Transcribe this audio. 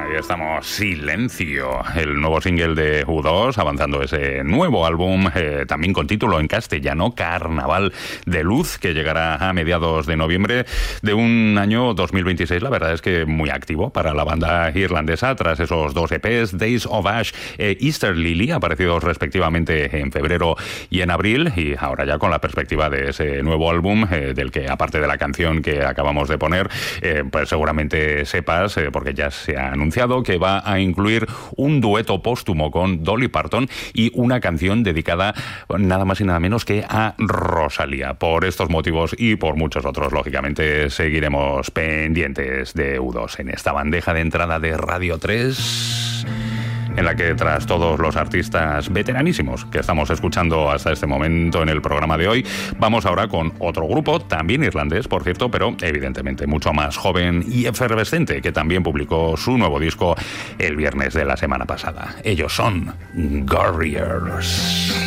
Ahí estamos, Silencio, el nuevo single de U2, avanzando ese nuevo álbum, también con título en castellano, Carnaval de Luz, que llegará a mediados de noviembre de un año 2026. La verdad es que muy activo para la banda irlandesa, tras esos dos EPs, Days of Ash e Easter Lily, aparecidos respectivamente en febrero y en abril, y ahora ya con la perspectiva de ese nuevo álbum, del que, aparte de la canción que acabamos de poner, pues seguramente sepas, porque ya se ha anunciado que va a incluir un dueto póstumo con Dolly Parton y una canción dedicada nada más y nada menos que a Rosalía. Por estos motivos y por muchos otros, lógicamente, seguiremos pendientes de U2 en esta bandeja de entrada de Radio 3, en la que, tras todos los artistas veteranísimos que estamos escuchando hasta este momento en el programa de hoy, vamos ahora con otro grupo, también irlandés, por cierto, pero evidentemente mucho más joven y efervescente, que también publicó su nuevo disco el viernes de la semana pasada. Ellos son Gorriers.